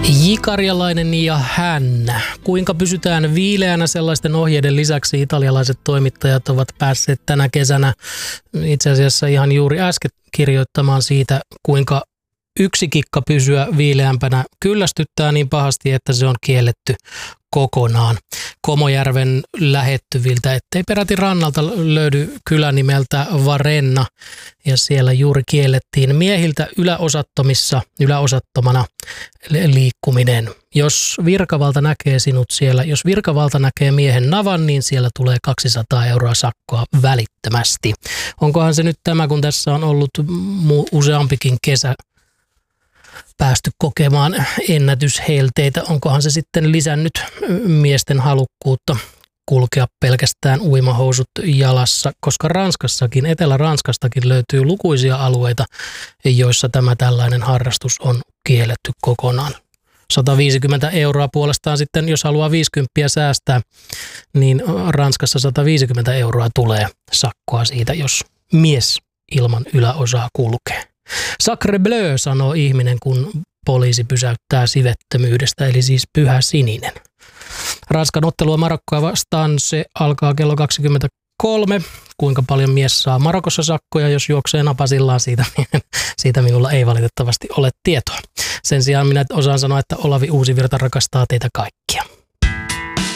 Karjalainen ja hän. Kuinka pysytään viileänä sellaisten ohjeiden lisäksi italialaiset toimittajat ovat päässeet tänä kesänä itse asiassa ihan juuri äsken kirjoittamaan siitä, kuinka yksi kikka pysyä viileämpänä kyllästyttää niin pahasti, että se on kielletty kokonaan. Komojärven lähettyviltä, ettei peräti rannalta löydy kylä nimeltä Varenna, ja siellä juuri kiellettiin miehiltä yläosattomana liikkuminen. Jos virkavalta näkee sinut siellä, jos virkavalta näkee miehen navan, niin siellä tulee 200 € sakkoa välittömästi. Onkohan se nyt tämä, kun tässä on ollut useampikin kesä päästy kokemaan ennätyshelteitä, onkohan se sitten lisännyt miesten halukkuutta kulkea pelkästään uimahousut jalassa, koska Ranskassakin, Etelä-Ranskastakin löytyy lukuisia alueita, joissa tämä tällainen harrastus on kielletty kokonaan. 150 € puolestaan sitten, jos haluaa 50 säästää, niin Ranskassa 150 € tulee sakkoa siitä, jos mies ilman yläosaa kulkee. Sacre bleu, sanoo ihminen, kun poliisi pysäyttää sivettömyydestä, eli siis pyhä sininen. Ranskan ottelua Marokkoa vastaan, se alkaa kello 23. Kuinka paljon mies saa Marokossa sakkoja, jos juoksee napasillaan, siitä minulla ei valitettavasti ole tietoa. Sen sijaan minä osaan sanoa, että Olavi Uusivirta rakastaa teitä kaikkia.